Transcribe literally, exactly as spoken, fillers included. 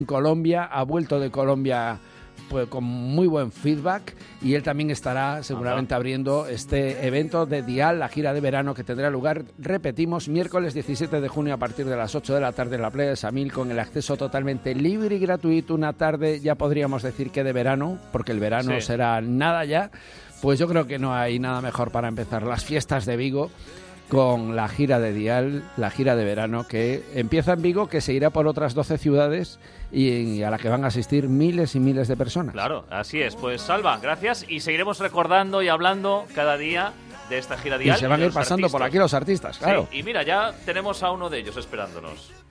Colombia, ha vuelto de Colombia pues con muy buen feedback, y él también estará seguramente Ajá. abriendo este evento de Dial, la gira de verano que tendrá lugar, repetimos, miércoles diecisiete de junio a partir de las ocho de la tarde en la playa de Samil, con el acceso totalmente libre y gratuito, una tarde ya podríamos decir que de verano, porque el verano sí. será nada ya. Pues yo creo que no hay nada mejor para empezar las fiestas de Vigo con la gira de Dial, la gira de verano, que empieza en Vigo, que se irá por otras doce ciudades y a la que van a asistir miles y miles de personas. Claro, así es. Pues Salva, gracias, y seguiremos recordando y hablando cada día de esta gira Dial. Y se van a ir pasando artistas. por aquí los artistas, claro. Sí, y mira, ya tenemos a uno de ellos esperándonos.